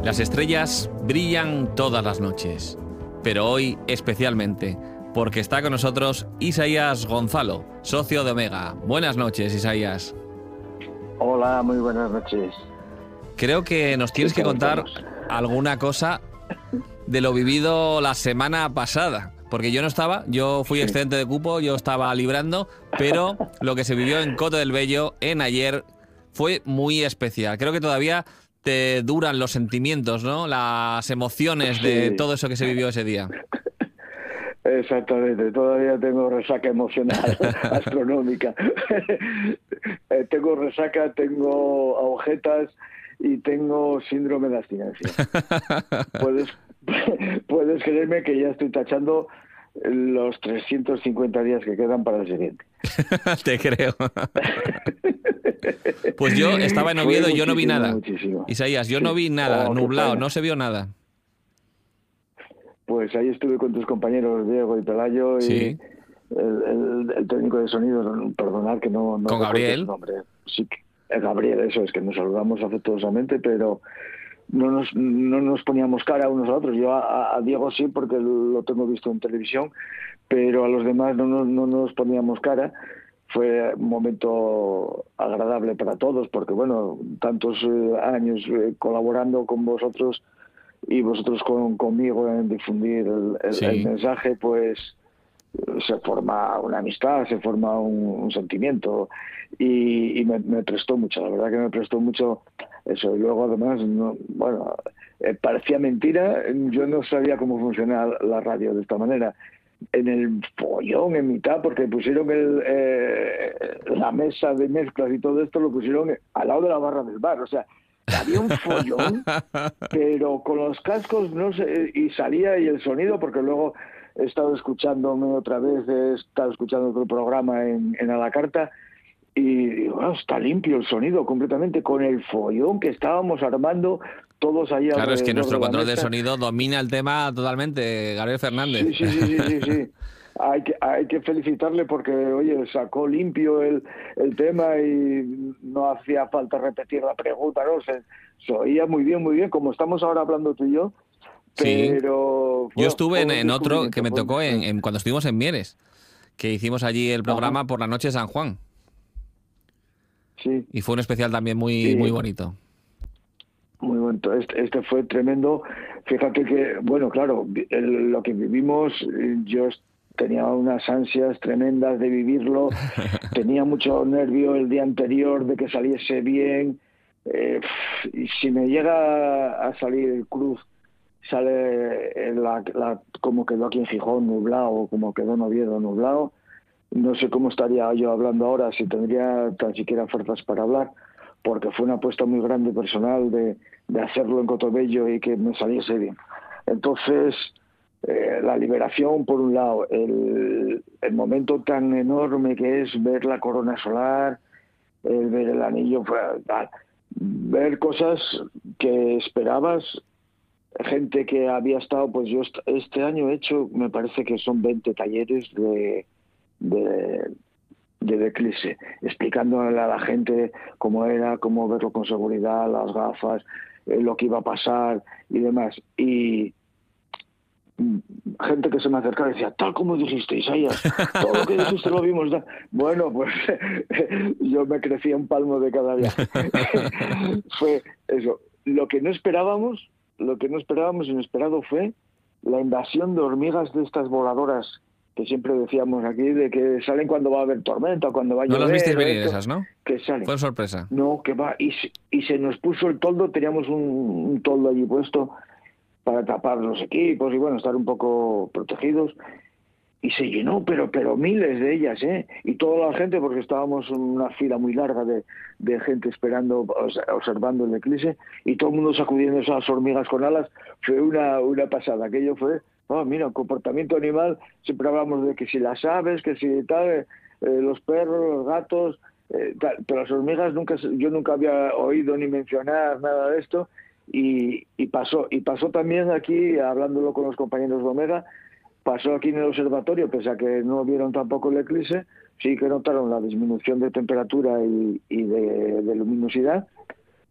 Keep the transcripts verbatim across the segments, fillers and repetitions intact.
Las estrellas brillan todas las noches, pero hoy especialmente, porque está con nosotros Isaías Gonzalo, socio de Omega. Buenas noches, Isaías. Hola, muy buenas noches. Creo que nos tienes que contar alguna cosa de lo vivido la semana pasada, porque yo no estaba, yo fui excedente de cupo, yo estaba librando, pero lo que se vivió en Coto del Bello en ayer fue muy especial. Creo que todavía te duran los sentimientos, ¿no? Las emociones de Sí. todo eso que se vivió ese día. Exactamente, todavía tengo resaca emocional astronómica. eh, tengo resaca, tengo agujetas y tengo síndrome de abstinencia. Puedes, puedes creerme que ya estoy tachando los trescientos cincuenta días que quedan para el siguiente. Te creo. Pues yo estaba en Oviedo y yo no vi nada. Muchísimo. Isaías, yo Sí. no vi nada, Oh, nublado, no se vio nada. Pues ahí estuve con tus compañeros Diego y Pelayo y Sí. el, el, el técnico de sonido, perdonad que no, no Con recuerdo Gabriel. su nombre. Sí, el Gabriel, eso es, que nos saludamos afectuosamente, pero no nos, no nos poníamos cara unos a otros. Yo a, a Diego sí, porque lo tengo visto en televisión, pero a los demás no, no, no nos poníamos cara. Fue un momento agradable para todos, porque bueno, tantos eh, años eh, colaborando con vosotros y vosotros con, conmigo en difundir el, el, Sí. el mensaje, pues se forma una amistad, se forma un, un sentimiento y, y me, me prestó mucho, la verdad que me prestó mucho eso. Y luego además, no, bueno, eh, parecía mentira, yo no sabía cómo funcionaba la radio de esta manera. En el follón, en mitad, porque pusieron el, eh, la mesa de mezclas y todo esto, lo pusieron al lado de la barra del bar, o sea, había un follón, pero con los cascos no sé, y salía y el sonido, porque luego he estado escuchándome otra vez, he estado escuchando otro programa en, en A la Carta, y digo, oh, está limpio el sonido completamente, con el follón que estábamos armando todos ahí alrededor. Claro, es que nuestro de la control de mesa. sonido domina el tema totalmente, Gabriel Fernández. Sí, sí, sí, sí, sí, sí. Hay que, hay que felicitarle porque, oye, sacó limpio el, el tema y no hacía falta repetir la pregunta, ¿no? Se, se oía muy bien, muy bien, como estamos ahora hablando tú y yo, Sí. pero... Yo estuve en, en otro que me tocó en, en cuando estuvimos en Mieres, que hicimos allí el programa Ajá. por la noche de San Juan. Sí. Y fue un especial también muy, Sí. muy bonito. Muy bueno, este, este fue tremendo. Fíjate que, bueno, claro, el, lo que vivimos, yo tenía unas ansias tremendas de vivirlo, tenía mucho nervio el día anterior de que saliese bien, eh, y si me llega a salir el cruz, sale la, la, como quedó aquí en Gijón nublado, como quedó en Oviedo nublado, no sé cómo estaría yo hablando ahora, si tendría tan siquiera fuerzas para hablar, porque fue una apuesta muy grande personal de, de hacerlo en Coto Bello y que me saliese bien. Entonces, eh, la liberación, por un lado, el, el momento tan enorme que es ver la corona solar, el ver el anillo, tal, ver cosas que esperabas, gente que había estado, pues yo este año he hecho, me parece que son veinte talleres de... de de eclipse, explicándole a la gente cómo era, cómo verlo con seguridad, las gafas, eh, lo que iba a pasar y demás. Y gente que se me acercaba y decía, tal como dijiste, Isaías, todo lo que dijiste lo vimos. Bueno, pues yo me crecía un palmo de cada día. Fue eso. Lo que no esperábamos, lo que no esperábamos inesperado fue la invasión de hormigas de estas voladoras que siempre decíamos aquí, de que salen cuando va a haber tormenta, cuando va a llover. No las visteis venir esto, esas, ¿no? Que salen. Fue sorpresa. No, que va. Y, y se nos puso el toldo, teníamos un, un toldo allí puesto para tapar los equipos y, bueno, estar un poco protegidos. Y se llenó, pero pero miles de ellas, ¿eh? Y toda la gente, porque estábamos en una fila muy larga de, de gente esperando, observando el eclipse, y todo el mundo sacudiendo esas hormigas con alas. Fue una, una pasada. Aquello fue... Oh, mira, comportamiento animal, siempre hablamos de que si las aves, que si tal, eh, los perros, los gatos, eh, tal, pero las hormigas nunca, yo nunca había oído ni mencionar nada de esto, y, y pasó, y pasó también aquí, hablándolo con los compañeros de Omega, pasó aquí en el observatorio, pese a que no vieron tampoco el eclipse, sí que notaron la disminución de temperatura y, y de, de luminosidad,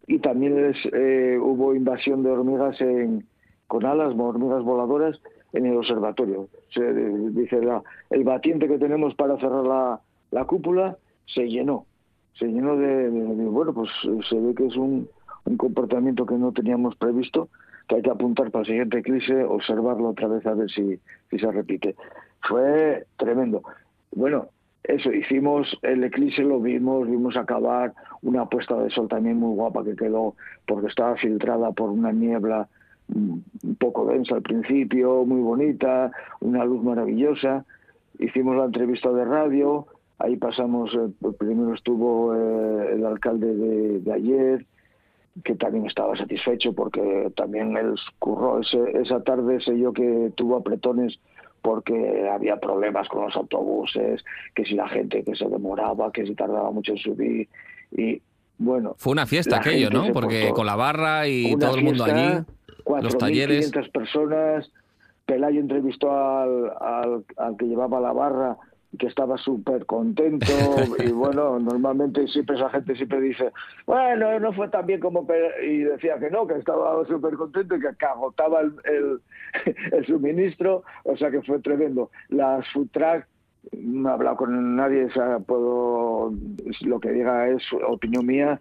y también es, eh, hubo invasión de hormigas en, con alas, hormigas voladoras, en el observatorio. Se dice la, el batiente que tenemos para cerrar la, la cúpula se llenó, se llenó de, de, de, bueno, pues se ve que es un, un comportamiento que no teníamos previsto, que hay que apuntar para el siguiente eclipse, observarlo otra vez a ver si, si se repite. Fue tremendo. Bueno, eso, hicimos el eclipse, lo vimos, vimos acabar, una puesta de sol también muy guapa que quedó, porque estaba filtrada por una niebla un poco densa al principio, muy bonita, una luz maravillosa. Hicimos la entrevista de radio, ahí pasamos, eh, primero estuvo eh, el alcalde de, de ayer, que también estaba satisfecho porque también él curró ese, esa tarde, sé yo que tuvo apretones porque había problemas con los autobuses, que si la gente que se demoraba, que si tardaba mucho en subir, y bueno... Fue una fiesta aquello, ¿no? Porque portó. Con la barra y todo el mundo allí, los talleres... cuatro mil quinientas personas, Pelayo entrevistó al, al, al que llevaba la barra, que estaba súper contento, y bueno, normalmente siempre esa gente siempre dice, bueno, no fue tan bien como... y decía que no, que estaba súper contento y que, que agotaba el, el, el suministro, o sea que fue tremendo. Las food truck, no he hablado con nadie, o sea, puedo, lo que diga es opinión mía,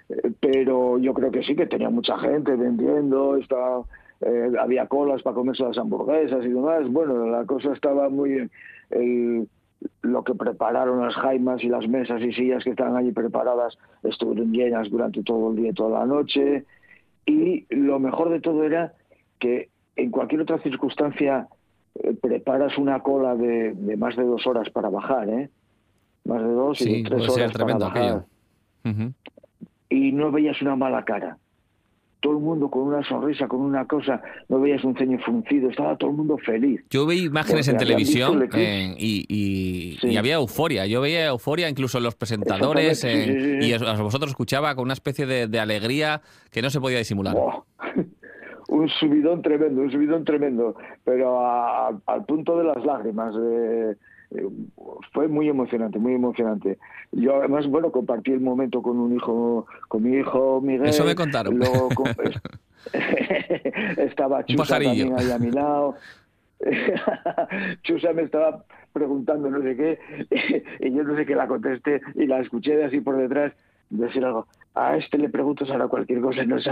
pero yo creo que sí, que tenía mucha gente vendiendo, estaba, eh, había colas para comerse las hamburguesas y demás. Bueno, la cosa estaba muy bien. El, lo que prepararon las jaimas y las mesas y sillas que estaban allí preparadas estuvieron llenas durante todo el día y toda la noche, y lo mejor de todo era que en cualquier otra circunstancia eh, preparas una cola de, de más de dos horas para bajar, ¿eh? Más de dos sí, y tres horas para bajar. Uh-huh. Y no veías una mala cara. Todo el mundo con una sonrisa, con una cosa, no veías un ceño fruncido, estaba todo el mundo feliz. Yo veía imágenes en televisión eh, y, y, sí. y había euforia. Yo veía euforia incluso en los presentadores en, sí, sí, sí. y a vosotros escuchaba con una especie de, de alegría que no se podía disimular. Wow. Un subidón tremendo, un subidón tremendo, pero a, a, al punto de las lágrimas. Eh, eh, fue muy emocionante, muy emocionante. Yo además, bueno, compartí el momento con un hijo, con mi hijo Miguel. Eso me contaron. Luego con, estaba Chusa también ahí a mi lado. Chusa me estaba preguntando no sé qué y yo no sé qué la contesté y la escuché de así por detrás decir algo. A este le preguntas ahora cualquier cosa y no sabe